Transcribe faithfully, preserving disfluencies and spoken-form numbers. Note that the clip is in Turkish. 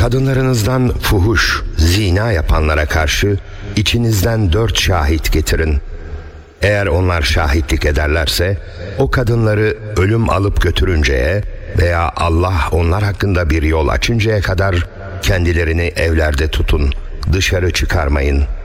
Kadınlarınızdan fuhuş, zina yapanlara karşı içinizden dört şahit getirin. Eğer onlar şahitlik ederlerse o kadınları ölüm alıp götürünceye veya Allah onlar hakkında bir yol açıncaya kadar kendilerini evlerde tutun, dışarı çıkarmayın.